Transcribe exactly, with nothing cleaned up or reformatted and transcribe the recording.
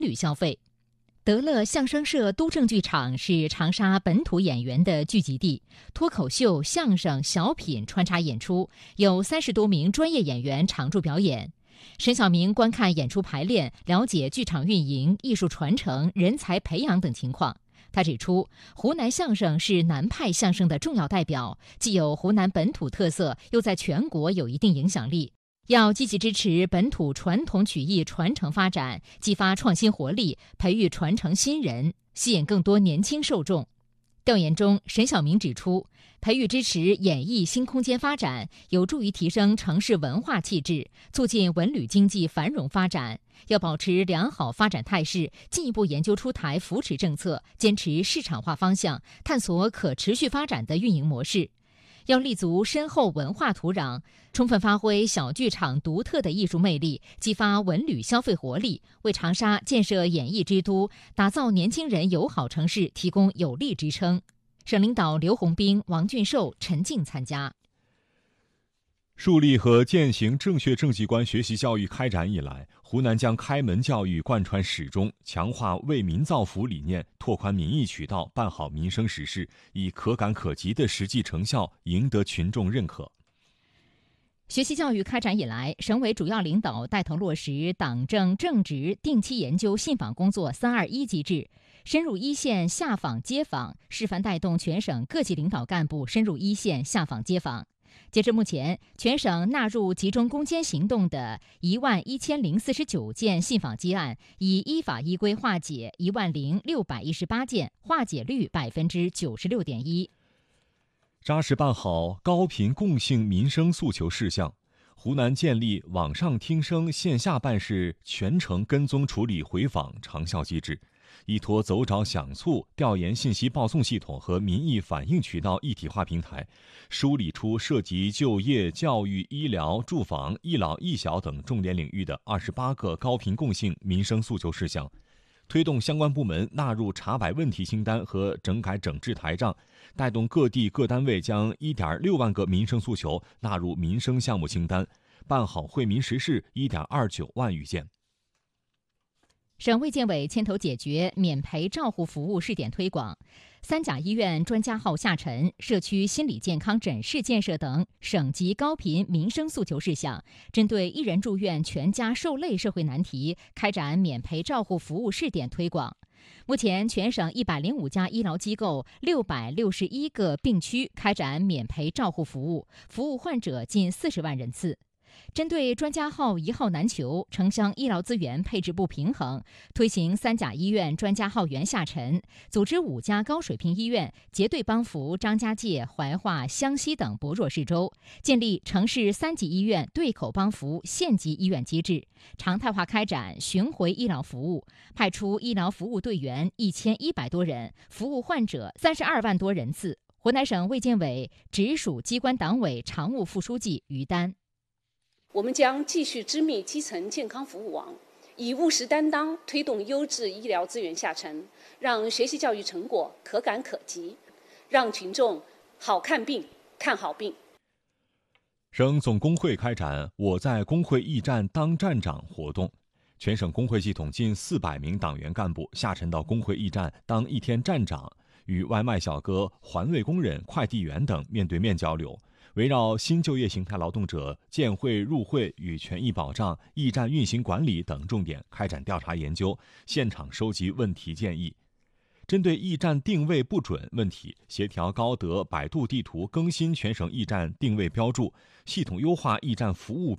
旅消费。德乐相声社都正剧场是长沙本土演员的聚集地，脱口秀、相声、小品穿插演出，有三十多名专业演员常驻表演。沈晓明观看演出排练，了解剧场运营、艺术传承、人才培养等情况。他指出，湖南相声是南派相声的重要代表，既有湖南本土特色，又在全国有一定影响力。要积极支持本土传统曲艺传承发展，激发创新活力，培育传承新人，吸引更多年轻受众。调研中，沈晓明指出，培育支持演艺新空间发展，有助于提升城市文化气质，促进文旅经济繁荣发展。要保持良好发展态势，进一步研究出台扶持政策，坚持市场化方向，探索可持续发展的运营模式。要立足深厚文化土壤，充分发挥小剧场独特的艺术魅力，激发文旅消费活力，为长沙建设演艺之都、打造年轻人友好城市提供有力支撑。省领导刘洪兵、王俊寿、陈静参加。 树立和践行正确政绩观学习教育开展以来，湖南将开门教育贯穿始终，强化为民造福理念，拓宽民意渠道，办好民生实事，以可感可及的实际成效赢得群众认可。 学习教育开展以来，省委主要领导带头落实党政正直定期研究信访工作三二一机制，深入一线下访接访，示范带动全省各级领导干部深入一线下访接访。截至目前，全省纳入集中攻坚行动的一万一千零四十九件信访积案，已依法依规化解一万零六百一十八件，化解率百分之九十六点一。 扎实办好高频共性民生诉求事项。湖南建立网上听声线下办事全程跟踪处理回访长效机制，依托走找响促调研信息报送系统和民意反映渠道一体化平台，梳理出涉及就业、教育、医疗、住房、一老一小等重点领域的二十八个高频共性民生诉求事项，推动相关部门纳入查摆问题清单和整改整治台账，带动各地各单位将 一点六万个民生诉求纳入民生项目清单，办好惠民实事 一点二九万余件。 省卫健委牵头解决免赔照护服务试点推广，三甲医院专家号下沉、社区心理健康诊室建设等省级高频民生诉求事项，针对一人住院全家受累社会难题，开展免赔照护服务试点推广。目前，全省一百零五家医疗机构、六百六十一个病区开展免赔照护服务，服务患者近四十万人次。针对专家号一号难求、城乡医疗资源配置不平衡，推行三甲医院专家号源下沉，组织五家高水平医院结对帮扶张家界、怀化、湘西等薄弱市州，建立城市三级医院对口帮扶县级医院机制，常态化开展巡回医疗服务，派出医疗服务队员一千一百多人，服务患者三十二万多人次。湖南省卫健委直属机关党委常务副书记于丹。 我们将继续织密基层健康服务网，以务实担当推动优质医疗资源下沉，让学习教育成果可感可及，让群众好看病、看好病。 省总工会开展我在工会驿站当站长活动，全省工会系统近四百名党员干部下沉到工会驿站当一天站长，与外卖小哥、环卫工人、快递员等面对面交流，围绕新就业形态劳动者建会入会与权益保障、驿站运行管理等重点开展调查研究，现场收集问题建议。针对驿站定位不准问题，协调高德、百度地图更新全省驿站定位标注，系统优化驿站服务